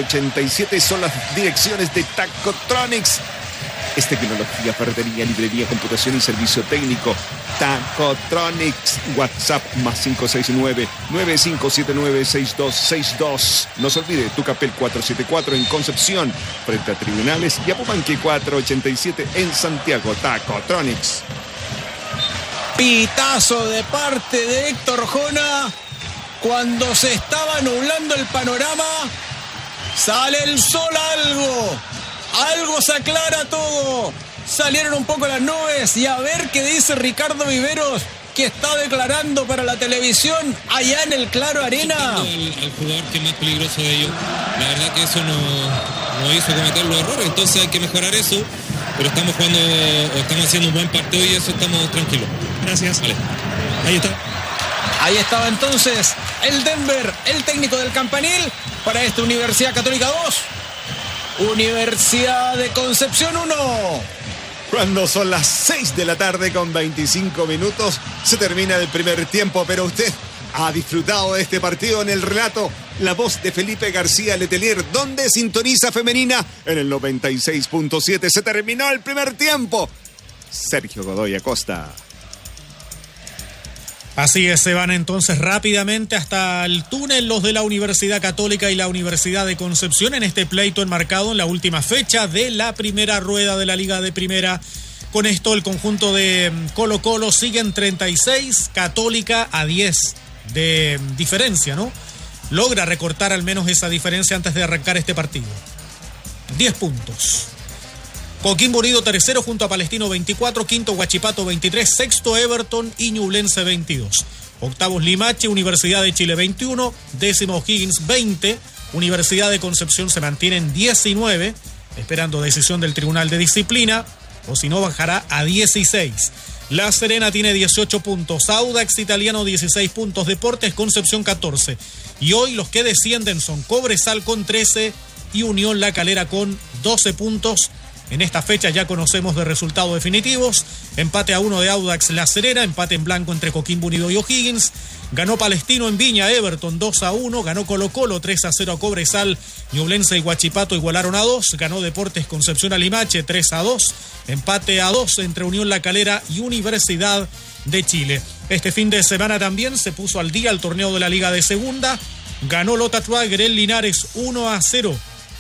487 son las direcciones de Tacotronics. Es tecnología, ferretería, librería, computación y servicio técnico. Tacotronics. WhatsApp más 569-9579-6262. No se olvide, Tucapel 474 en Concepción, frente a Tribunales, y Apumanque 487 en Santiago. Tacotronics. Pitazo de parte de Héctor Jona. Cuando se estaba nublando el panorama, sale el sol. Algo se aclara todo. Salieron un poco las nubes y a ver qué dice Ricardo Viveros, que está declarando para la televisión allá en el Claro Arena. Al jugador que es más peligroso de ellos. La verdad que eso no hizo cometer los errores, entonces hay que mejorar eso. Pero estamos haciendo un buen partido y eso estamos tranquilos. Gracias. Vale. Ahí está. Ahí estaba entonces el Denver, el técnico del Campanil, para esta Universidad Católica 2. Universidad de Concepción 1. Cuando son las 6 de la tarde con 25 minutos, se termina el primer tiempo, pero usted ha disfrutado de este partido en el relato. La voz de Felipe García Letelier, donde sintoniza femenina en el 96.7. Se terminó el primer tiempo. Sergio Godoy Acosta. Así es, se van entonces rápidamente hasta el túnel los de la Universidad Católica y la Universidad de Concepción en este pleito enmarcado en la última fecha de la primera rueda de la Liga de Primera. Con esto el conjunto de Colo-Colo sigue en 36, Católica a 10 de diferencia, ¿no? Logra recortar al menos esa diferencia antes de arrancar este partido. 10 puntos. Coquimbo Unido tercero junto a Palestino 24, quinto Huachipato 23, sexto Everton y Ñublense 22. Octavos Limache, Universidad de Chile 21, décimo O'Higgins 20, Universidad de Concepción se mantiene en 19, esperando decisión del Tribunal de Disciplina, o si no bajará a 16. La Serena tiene 18 puntos, Audax Italiano 16 puntos, Deportes Concepción 14. Y hoy los que descienden son Cobresal con 13 y Unión La Calera con 12 puntos. En esta fecha ya conocemos de resultados definitivos. Empate a 1 de Audax La Serena, empate en blanco entre Coquimbo Unido y O'Higgins. Ganó Palestino en Viña, Everton 2-1. Ganó Colo-Colo 3-0 a Cobresal. Ñublense y Huachipato igualaron a 2. Ganó Deportes Concepción a Limache 3-2. Empate a 2 entre Unión La Calera y Universidad de Chile. Este fin de semana también se puso al día el torneo de la Liga de Segunda. Ganó Lota Schwager en Linares 1-0.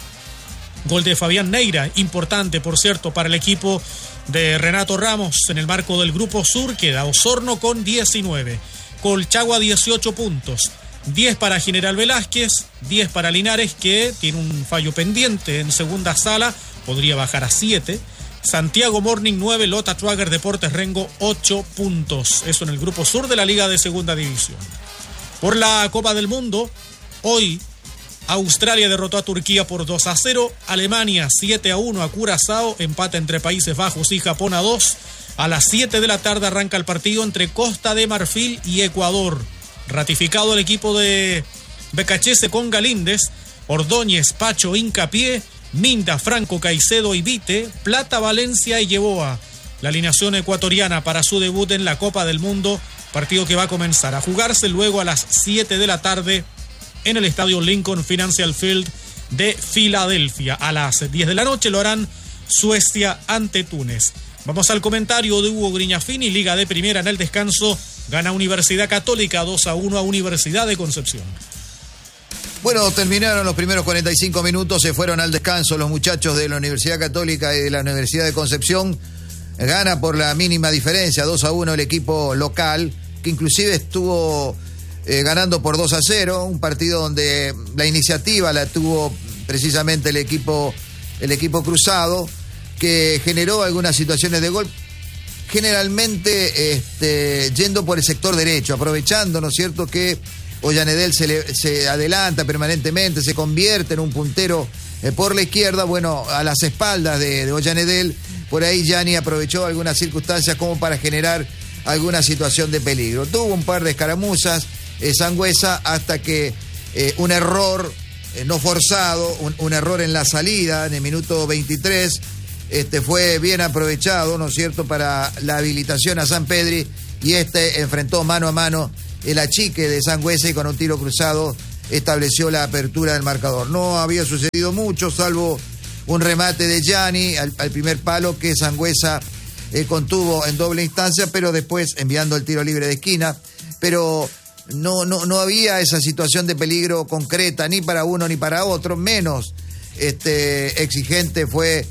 Gol de Fabián Neira, importante por cierto para el equipo de Renato Ramos en el marco del Grupo Sur. Queda Osorno con 19, Colchagua 18 puntos, 10 para General Velázquez, 10 para Linares que tiene un fallo pendiente en segunda sala, podría bajar a 7, Santiago Morning 9, Lota Schwager Deportes Rengo 8 puntos, eso en el Grupo Sur de la Liga de Segunda División. Por la Copa del Mundo, hoy Australia derrotó a Turquía por 2-0. Alemania 7-1 a Curazao. Empate entre Países Bajos y Japón a 2. A las 7 de la tarde arranca el partido entre Costa de Marfil y Ecuador. Ratificado el equipo de Becachese con Galíndez, Ordóñez, Pacho, Hincapié, Minda, Franco, Caicedo y Vite, Plata, Valencia y Yeboa. La alineación ecuatoriana para su debut en la Copa del Mundo. Partido que va a comenzar a jugarse luego a las 7 de la tarde en el estadio Lincoln Financial Field de Filadelfia. A las 10 de la noche lo harán Suecia ante Túnez. Vamos al comentario de Hugo Griñafini. Liga de Primera en el descanso. Gana Universidad Católica 2-1 a Universidad de Concepción. Bueno, terminaron los primeros 45 minutos. Se fueron al descanso los muchachos de la Universidad Católica y de la Universidad de Concepción. Gana por la mínima diferencia 2-1 el equipo local, que inclusive estuvo ganando por 2-0, un partido donde la iniciativa la tuvo precisamente el equipo cruzado, que generó algunas situaciones de gol, generalmente yendo por el sector derecho, aprovechando, ¿no es cierto?, que Ollanedel se adelanta permanentemente, se convierte en un puntero por la izquierda. Bueno, a las espaldas de Ollanedel, por ahí Gianni aprovechó algunas circunstancias como para generar alguna situación de peligro. Tuvo un par de escaramuzas Sangüesa hasta que un error no forzado, un error en la salida en el minuto 23 fue bien aprovechado, ¿no es cierto?, para la habilitación a Sampedri, y enfrentó mano a mano el achique de Sangüesa y con un tiro cruzado estableció la apertura del marcador. No había sucedido mucho, salvo un remate de Gianni al primer palo que Sangüesa contuvo en doble instancia, pero después enviando el tiro libre de esquina. Pero no había esa situación de peligro concreta, ni para uno ni para otro, menos exigido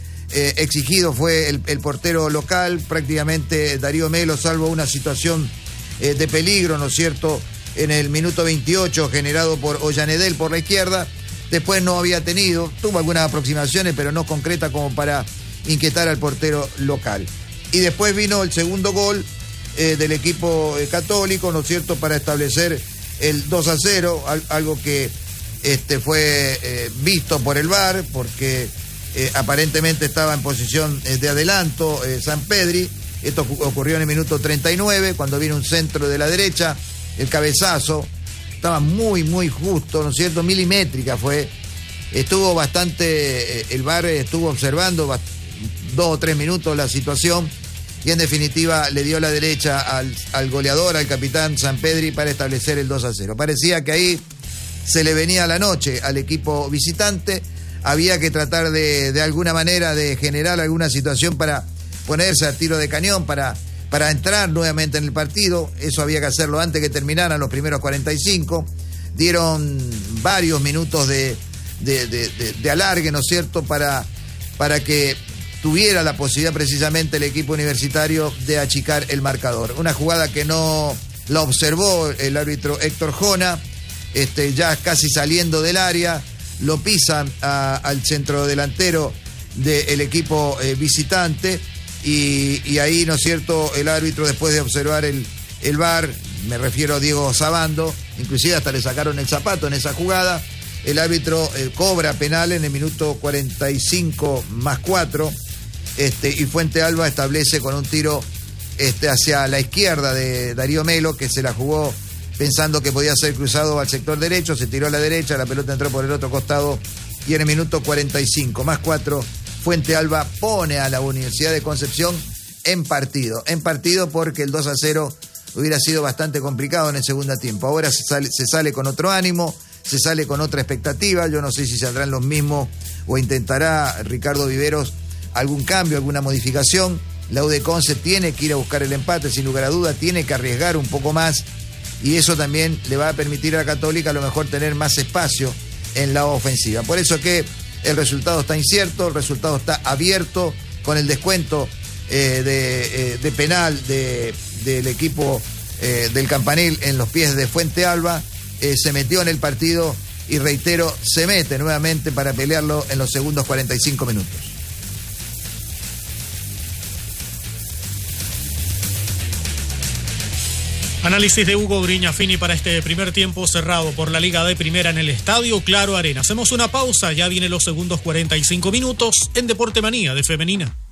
fue el portero local, prácticamente Darío Melo, salvo una situación de peligro, ¿no es cierto?, en el minuto 28 generado por Ollanedel por la izquierda. Después no había tuvo algunas aproximaciones, pero no concretas como para inquietar al portero local. Y después vino el segundo gol del equipo católico, ¿no es cierto?, para establecer el 2-0, algo que fue visto por el VAR, porque aparentemente estaba en posición de adelanto Sampedri. Esto ocurrió en el minuto 39, cuando vino un centro de la derecha, el cabezazo, estaba muy, muy justo, ¿no es cierto?, milimétrica fue. Estuvo bastante, el VAR estuvo observando 2 o 3 minutos la situación, y en definitiva le dio la derecha al goleador, al capitán Sampedri, para establecer el 2-0. Parecía que ahí se le venía la noche al equipo visitante. Había que tratar de alguna manera de generar alguna situación para ponerse a tiro de cañón, para entrar nuevamente en el partido. Eso había que hacerlo antes que terminaran los primeros 45. Dieron varios minutos de alargue, ¿no es cierto?, para que tuviera la posibilidad precisamente el equipo universitario de achicar el marcador. Una jugada que no la observó el árbitro Héctor Jona, ya casi saliendo del área, lo pisan al centro delantero del equipo visitante, y ahí, ¿no es cierto?, el árbitro, después de observar el VAR, me refiero a Diego Sabando, inclusive hasta le sacaron el zapato en esa jugada, el árbitro cobra penal en el minuto 45 más 4, y Fuente Alba establece con un tiro hacia la izquierda de Darío Melo, que se la jugó pensando que podía ser cruzado al sector derecho, se tiró a la derecha, la pelota entró por el otro costado, y en el minuto 45 más 4, Fuente Alba pone a la Universidad de Concepción en partido porque el 2-0 hubiera sido bastante complicado en el segundo tiempo. Ahora se sale con otro ánimo, se sale con otra expectativa. Yo no sé si saldrán los mismos o intentará Ricardo Viveros algún cambio, alguna modificación. La U de Conce tiene que ir a buscar el empate, sin lugar a duda, tiene que arriesgar un poco más, y eso también le va a permitir a la Católica a lo mejor tener más espacio en la ofensiva. Por eso que el resultado está incierto, el resultado está abierto, con el descuento de penal del equipo del Campanil en los pies de Fuente Alba. Se metió en el partido y, reitero, se mete nuevamente para pelearlo en los segundos 45 minutos. Análisis de Hugo Griñafini para este primer tiempo cerrado por la Liga de Primera en el Estadio Claro Arena. Hacemos una pausa, ya vienen los segundos 45 minutos en Deporte Manía de Femenina.